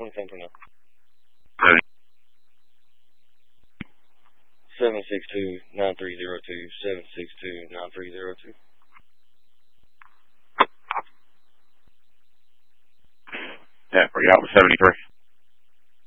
2729. Ready. 762-9302, 762-9302. Yeah, we're out with 73.